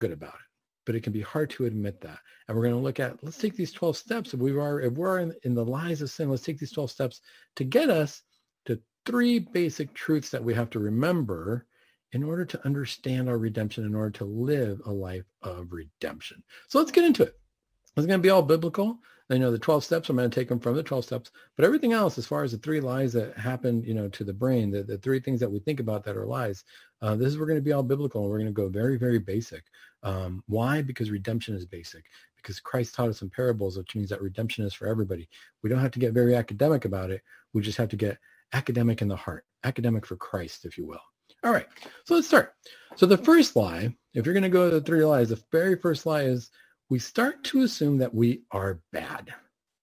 good about it, but it can be hard to admit that. And we're going to look at, let's take these 12 steps. If we're in the lies of sin, let's take these 12 steps to get us to 3 basic truths that we have to remember in order to understand our redemption, in order to live a life of redemption. So let's get into it. It's going to be all biblical. I know the 12 steps, I'm going to take them from the 12 steps, but everything else, as far as the 3 lies that happen, to the brain, the 3 things that we think about that are lies, we're going to be all biblical, and we're going to go very, very basic. Why? Because redemption is basic. Because Christ taught us in parables, which means that redemption is for everybody. We don't have to get very academic about it. We just have to get academic in the heart, academic for Christ, if you will. All right, so let's start. So the first lie, if you're going to go to the 3 lies, the very first lie is we start to assume that we are bad.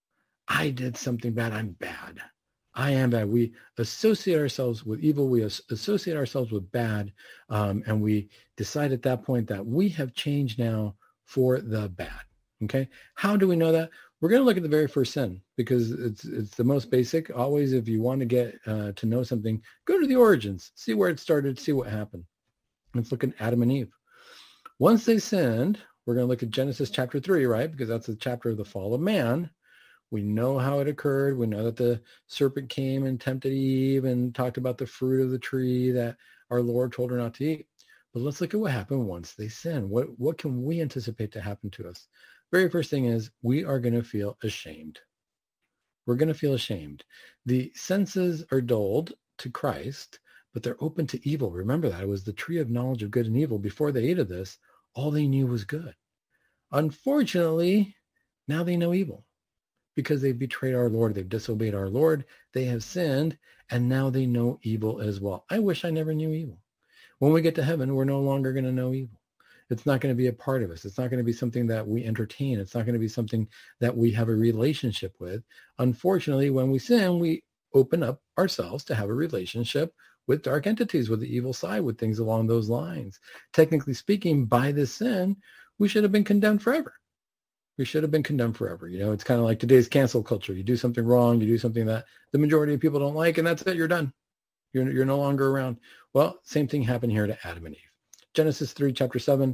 I did something bad. I'm bad. I am bad. We associate ourselves with evil. We associate ourselves with bad. And we decide at that point that we have changed now for the bad. Okay. How do we know that? We're going to look at the very first sin because it's the most basic. Always, if you want to get to know something, go to the origins, see where it started, see what happened. Let's look at Adam and Eve. Once they sinned, we're going to look at Genesis chapter 3, right? Because that's the chapter of the fall of man. We know how it occurred. We know that the serpent came and tempted Eve and talked about the fruit of the tree that our Lord told her not to eat. But let's look at what happened once they sinned. What can we anticipate to happen to us? Very first thing is we are going to feel ashamed. We're going to feel ashamed. The senses are dulled to Christ, but they're open to evil. Remember that. It was the tree of knowledge of good and evil. Before they ate of this, all they knew was good. Unfortunately, now they know evil because they've betrayed our Lord. They've disobeyed our Lord. They have sinned, and now they know evil as well. I wish I never knew evil. When we get to heaven, we're no longer going to know evil. It's not going to be a part of us. It's not going to be something that we entertain. It's not going to be something that we have a relationship with. Unfortunately, when we sin, we open up ourselves to have a relationship with dark entities, with the evil side, with things along those lines. Technically speaking, by this sin, we should have been condemned forever. We should have been condemned forever. It's kind of like today's cancel culture. You do something wrong, you do something that the majority of people don't like, and that's it, you're done. You're no longer around. Well, same thing happened here to Adam and Eve. Genesis 3, chapter 7,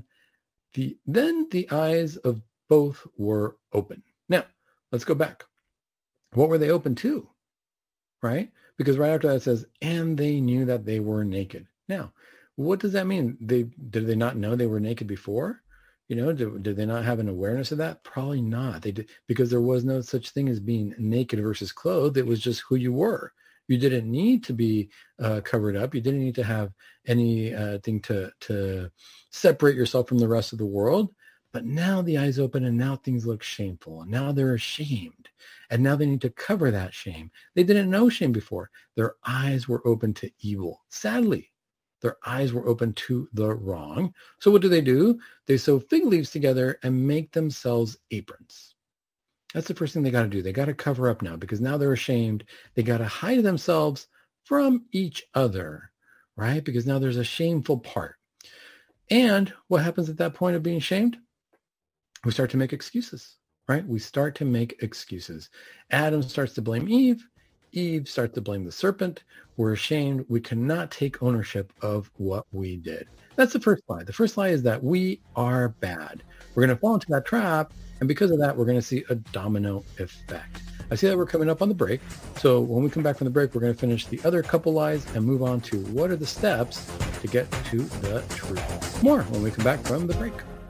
then the eyes of both were open. Now, let's go back. What were they open to? Right? Because right after that it says, and they knew that they were naked. Now, what does that mean? Did they not know they were naked before? Did they not have an awareness of that? Probably not. They did, because there was no such thing as being naked versus clothed. It was just who you were. You didn't need to be covered up. You didn't need to have anything to separate yourself from the rest of the world. But now the eyes open and now things look shameful. And now they're ashamed. And now they need to cover that shame. They didn't know shame before. Their eyes were open to evil. Sadly, their eyes were open to the wrong. So what do? They sew fig leaves together and make themselves aprons. That's the first thing they got to do. They got to cover up now because now they're ashamed. They got to hide themselves from each other, right? Because now there's a shameful part. And what happens at that point of being shamed? We start to make excuses, right? We start to make excuses. Adam starts to blame Eve. Eve starts to blame the serpent. We're ashamed. We cannot take ownership of what we did. That's the first lie. The first lie is that we are bad. We're going to fall into that trap. And because of that, we're going to see a domino effect. I see that we're coming up on the break. So when we come back from the break, we're going to finish the other couple lies and move on to what are the steps to get to the truth. More when we come back from the break.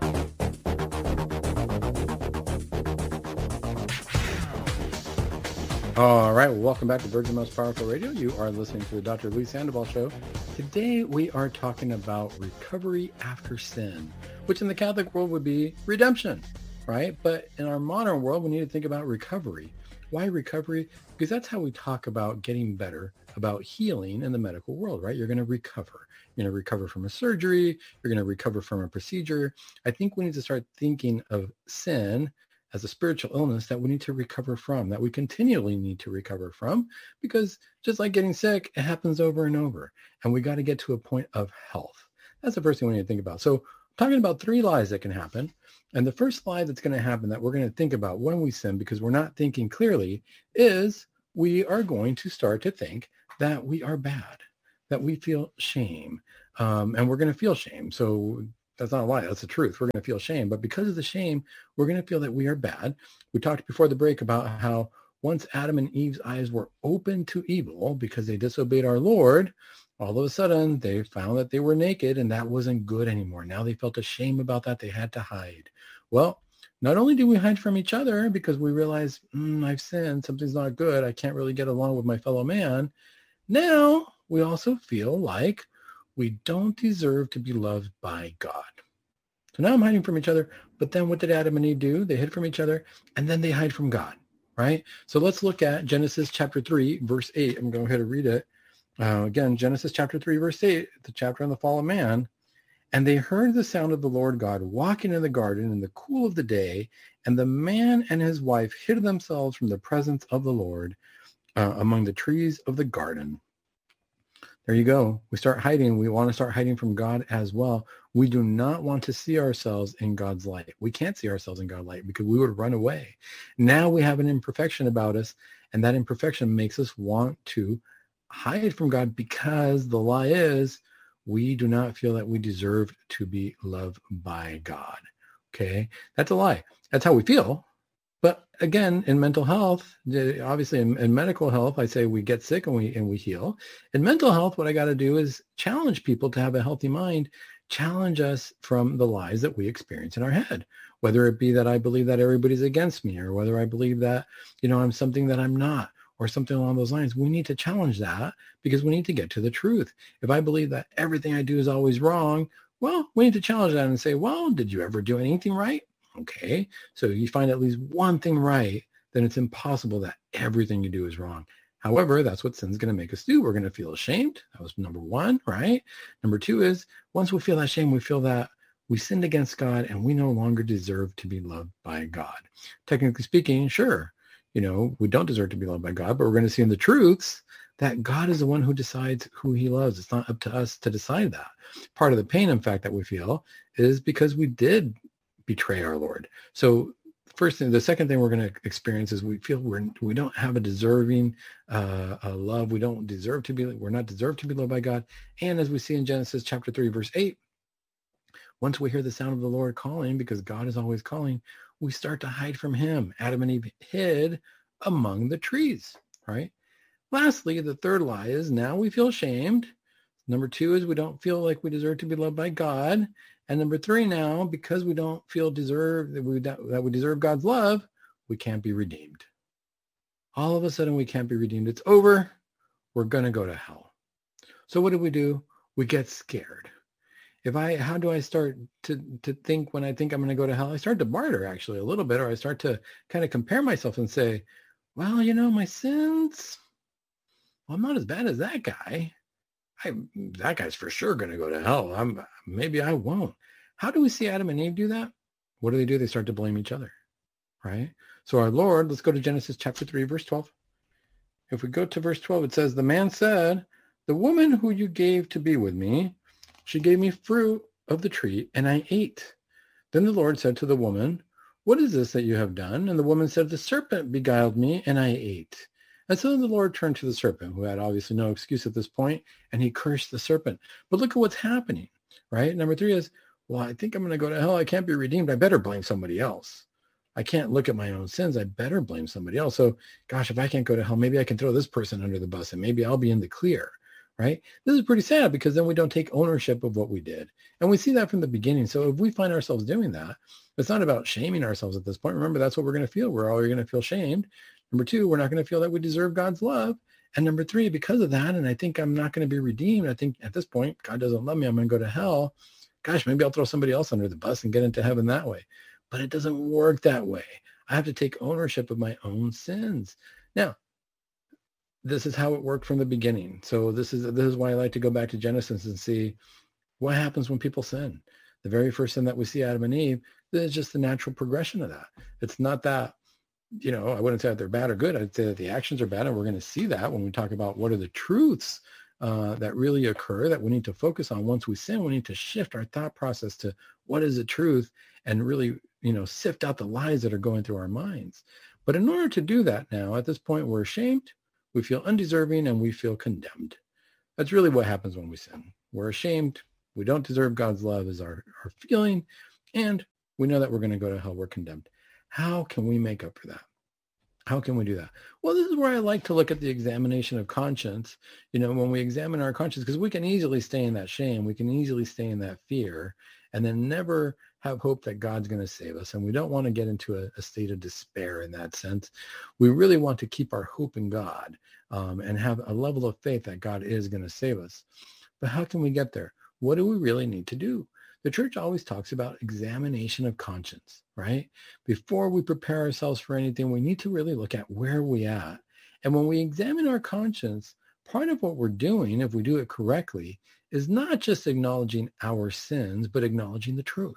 All right, well, welcome back to Virgin Most Powerful Radio. You are listening to the Dr. Luis Sandoval Show. Today we are talking about recovery after sin, which in the Catholic world would be redemption, right? But in our modern world, we need to think about recovery. Why recovery? Because that's how we talk about getting better, about healing in the medical world, right? You're going to recover. You're going to recover from a surgery. You're going to recover from a procedure. I think we need to start thinking of sin as a spiritual illness that we need to recover from, that we continually need to recover from, because just like getting sick, it happens over and over. And we got to get to a point of health. That's the first thing we need to think about. So I'm talking about 3 lies that can happen. And the first lie that's going to happen that we're going to think about when we sin, because we're not thinking clearly, is we are going to start to think that we are bad, that we feel shame. And we're going to feel shame. So That's not a lie. That's the truth. We're going to feel shame. But because of the shame, we're going to feel that we are bad. We talked before the break about how once Adam and Eve's eyes were open to evil because they disobeyed our Lord, all of a sudden they found that they were naked, and that wasn't good anymore. Now they felt ashamed about that. They had to hide. Well, not only do we hide from each other because we realize, I've sinned, something's not good, I can't really get along with my fellow man. Now we also feel like we don't deserve to be loved by God. So now I'm hiding from each other. But then what did Adam and Eve do? They hid from each other, and then they hide from God, right? So let's look at Genesis chapter 3, verse 8. I'm going to go ahead and read it. Again, Genesis chapter 3, verse 8, the chapter on the fall of man. And they heard the sound of the Lord God walking in the garden in the cool of the day, and the man and his wife hid themselves from the presence of the Lord among the trees of the garden. There you go. We start hiding. We want to start hiding from God as well. We do not want to see ourselves in God's light. We can't see ourselves in God's light because we would run away. Now we have an imperfection about us, and that imperfection makes us want to hide from God because the lie is we do not feel that we deserve to be loved by God. Okay? That's a lie. That's how we feel. But again, in mental health, obviously in medical health, I say we get sick and we heal. In mental health, what I got to do is challenge people to have a healthy mind, challenge us from the lies that we experience in our head, whether it be that I believe that everybody's against me, or whether I believe that, I'm something that I'm not, or something along those lines. We need to challenge that because we need to get to the truth. If I believe that everything I do is always wrong, well, we need to challenge that and say, well, did you ever do anything right? Okay, so you find at least one thing right, then it's impossible that everything you do is wrong. However, that's what sin's going to make us do. We're going to feel ashamed. That was number one, right? Number two is once we feel that shame, we feel that we sinned against God and we no longer deserve to be loved by God. Technically speaking, sure, we don't deserve to be loved by God, but we're going to see in the truths that God is the one who decides who he loves. It's not up to us to decide that. Part of the pain, in fact, that we feel is because we did betray our Lord. So first thing, the second thing we're going to experience is we feel we don't have a deserving love. We don't deserve to be, we're not deserved to be loved by God. And as we see in Genesis chapter 3, verse 8, once we hear the sound of the Lord calling, because God is always calling, we start to hide from him. Adam and Eve hid among the trees, right? Lastly, the third lie is now we feel shamed. Number two is we don't feel like we deserve to be loved by God. And number three now, because we don't feel that we deserve God's love, we can't be redeemed. All of a sudden, we can't be redeemed. It's over. We're going to go to hell. So what do? We get scared. How do I start to think when I think I'm going to go to hell? I start to barter actually a little bit, or I start to kind of compare myself and say, well, my sins, well, I'm not as bad as that guy. That guy's for sure going to go to hell. Maybe I won't. How do we see Adam and Eve do that? What do? They start to blame each other, right? So our Lord, let's go to Genesis chapter 3, verse 12. If we go to verse 12, it says, the man said, the woman who you gave to be with me, she gave me fruit of the tree and I ate. Then the Lord said to the woman, what is this that you have done? And the woman said, the serpent beguiled me and I ate. And so the Lord turned to the serpent, who had obviously no excuse at this point, and he cursed the serpent. But look at what's happening, right? Number three is, well, I think I'm going to go to hell. I can't be redeemed. I better blame somebody else. I can't look at my own sins. I better blame somebody else. So, gosh, if I can't go to hell, maybe I can throw this person under the bus and maybe I'll be in the clear, right? This is pretty sad because then we don't take ownership of what we did. And we see that from the beginning. So if we find ourselves doing that, it's not about shaming ourselves at this point. Remember, that's what we're going to feel. We're always going to feel shamed. Number two, we're not going to feel that we deserve God's love. And number three, because of that, and I think I'm not going to be redeemed, I think at this point, God doesn't love me, I'm going to go to hell. Gosh, maybe I'll throw somebody else under the bus and get into heaven that way. But it doesn't work that way. I have to take ownership of my own sins. Now, this is how it worked from the beginning. So this is why I like to go back to Genesis and see what happens when people sin. The very first sin that we see Adam and Eve, this is just the natural progression of that. It's not that, I wouldn't say that they're bad or good. I'd say that the actions are bad, and we're going to see that when we talk about what are the truths that really occur that we need to focus on. Once we sin, we need to shift our thought process to what is the truth and really, sift out the lies that are going through our minds. But in order to do that now, at this point, we're ashamed, we feel undeserving, and we feel condemned. That's really what happens when we sin. We're ashamed, We don't deserve God's love is our feeling. And we know that we're going to go to hell. We're condemned. How can we make up for that? How can we do that? Well, this is where I like to look at the examination of conscience. When we examine our conscience, because we can easily stay in that shame. We can easily stay in that fear and then never have hope that God's going to save us. And we don't want to get into a state of despair in that sense. We really want to keep our hope in God and have a level of faith that God is going to save us. But how can we get there? What do we really need to do? The church always talks about examination of conscience, right? Before we prepare ourselves for anything, we need to really look at where we're at. And when we examine our conscience, part of what we're doing, if we do it correctly, is not just acknowledging our sins, but acknowledging the truth.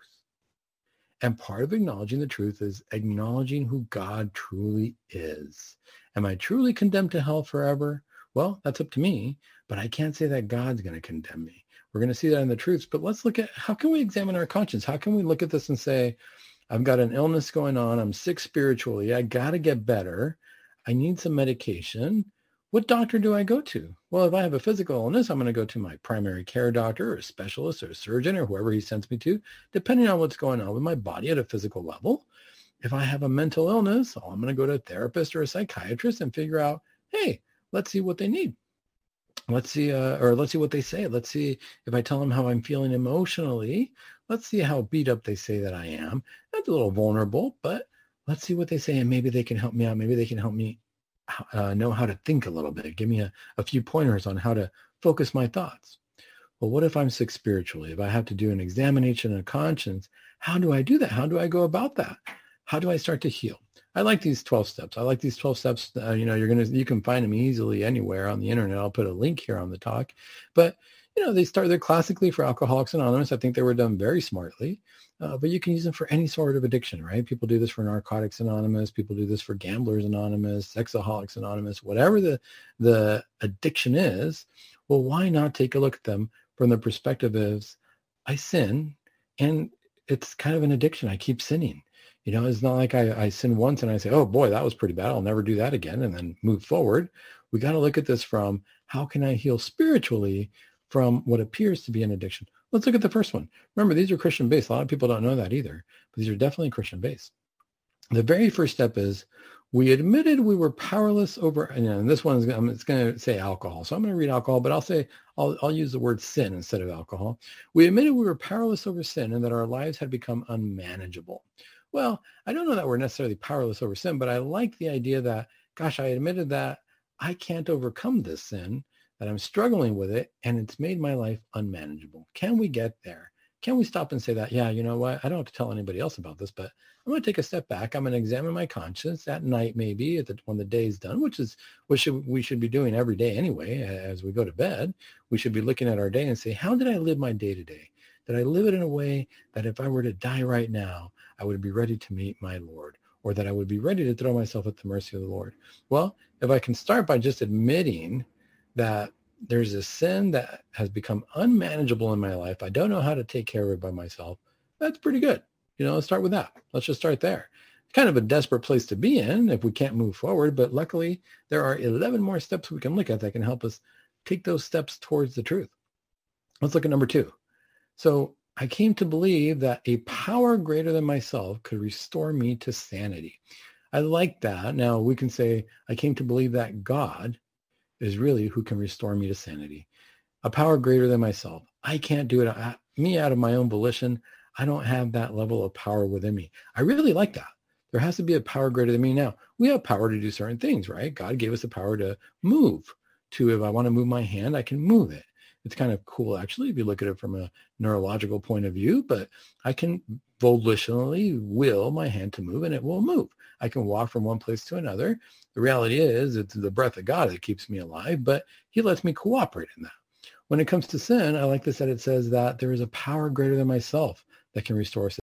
And part of acknowledging the truth is acknowledging who God truly is. Am I truly condemned to hell forever? Well, that's up to me, but I can't say that God's going to condemn me. We're going to see that in the truths, but let's look at how can we examine our conscience? How can we look at this and say, I've got an illness going on. I'm sick spiritually. I got to get better. I need some medication. What doctor do I go to? Well, if I have a physical illness, I'm going to go to my primary care doctor or a specialist or a surgeon or whoever he sends me to, depending on what's going on with my body at a physical level. If I have a mental illness, I'm going to go to a therapist or a psychiatrist and figure out, hey, let's see what they need. Let's see what they say. Let's see if I tell them how I'm feeling emotionally. Let's see how beat up they say that I am. That's a little vulnerable, but let's see what they say, and maybe they can help me out. Maybe they can help me know how to think a little bit. Give me a few pointers on how to focus my thoughts. Well, what if I'm sick spiritually? If I have to do an examination of conscience, how do I do that? How do I go about that? How do I start to heal? I like these 12 steps. I like these 12 steps. You can find them easily anywhere on the internet. I'll put a link here on the talk. But, they're classically for Alcoholics Anonymous. I think they were done very smartly. But you can use them for any sort of addiction, right? People do this for Narcotics Anonymous. People do this for Gamblers Anonymous, Sexaholics Anonymous, whatever the addiction is. Well, why not take a look at them from the perspective of I sin and it's kind of an addiction. I keep sinning. It's not like I sin once and I say, oh boy, that was pretty bad. I'll never do that again and then move forward. We got to look at this from how can I heal spiritually from what appears to be an addiction. Let's look at the first one. Remember, these are Christian-based. A lot of people don't know that either, but these are definitely Christian-based. The very first step is we admitted we were powerless over, and this one it's going to say alcohol. So I'm going to read alcohol, but I'll use the word sin instead of alcohol. We admitted we were powerless over sin and that our lives had become unmanageable. Well, I don't know that we're necessarily powerless over sin, but I like the idea that, gosh, I admitted that I can't overcome this sin, that I'm struggling with it, and it's made my life unmanageable. Can we get there? Can we stop and say that, yeah, you know what? I don't have to tell anybody else about this, but I'm going to take a step back. I'm going to examine my conscience at night, maybe when the day's done, which is what we should be doing every day anyway. As we go to bed, we should be looking at our day and say, how did I live my day today? Did I live it in a way that if I were to die right now, I would be ready to meet my Lord, or that I would be ready to throw myself at the mercy of the Lord? Well, if I can start by just admitting that there's a sin that has become unmanageable in my life, I don't know how to take care of it by myself, that's pretty good. Let's start with that. Let's just start there. It's kind of a desperate place to be in if we can't move forward, but luckily there are 11 more steps we can look at that can help us take those steps towards the truth. Let's look at number 2. So I came to believe that a power greater than myself could restore me to sanity. I like that. Now we can say, I came to believe that God is really who can restore me to sanity. A power greater than myself. I can't do it. Me out of my own volition. I don't have that level of power within me. I really like that. There has to be a power greater than me. Now, we have power to do certain things, right? God gave us the power to move. If I want to move my hand, I can move it. It's kind of cool, actually, if you look at it from a neurological point of view, but I can volitionally will my hand to move and it will move. I can walk from one place to another. The reality is it's the breath of God that keeps me alive, but he lets me cooperate in that. When it comes to sin, I like this that it says that there is a power greater than myself that can restore us